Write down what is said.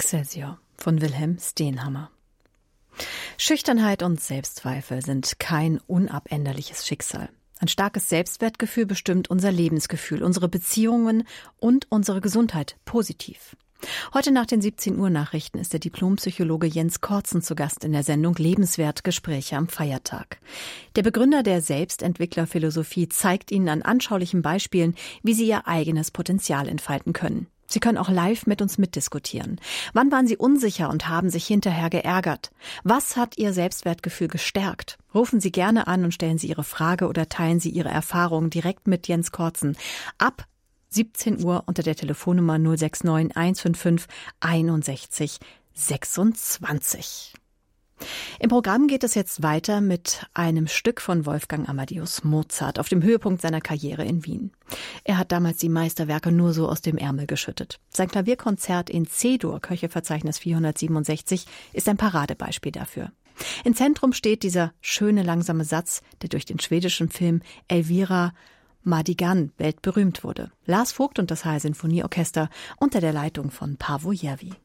Excelsior von Wilhelm Steenhammer. Schüchternheit und Selbstzweifel sind kein unabänderliches Schicksal. Ein starkes Selbstwertgefühl bestimmt unser Lebensgefühl, unsere Beziehungen und unsere Gesundheit positiv. Heute nach den 17 Uhr Nachrichten ist der Diplompsychologe Jens Kortzen zu Gast in der Sendung Lebenswert Gespräche am Feiertag. Der Begründer der Selbstentwicklerphilosophie zeigt Ihnen an anschaulichen Beispielen, wie Sie Ihr eigenes Potenzial entfalten können. Sie können auch live mit uns mitdiskutieren. Wann waren Sie unsicher und haben sich hinterher geärgert? Was hat Ihr Selbstwertgefühl gestärkt? Rufen Sie gerne an und stellen Sie Ihre Frage oder teilen Sie Ihre Erfahrungen direkt mit Jens Kortzen. Ab 17 Uhr unter der Telefonnummer 069 155 61 26. Im Programm geht es jetzt weiter mit einem Stück von Wolfgang Amadeus Mozart auf dem Höhepunkt seiner Karriere in Wien. Er hat damals die Meisterwerke nur so aus dem Ärmel geschüttet. Sein Klavierkonzert in C-Dur, Köchelverzeichnis 467, ist ein Paradebeispiel dafür. Im Zentrum steht dieser schöne, langsame Satz, der durch den schwedischen Film Elvira Madigan weltberühmt wurde. Lars Vogt und das HR Sinfonieorchester unter der Leitung von Paavo Järvi.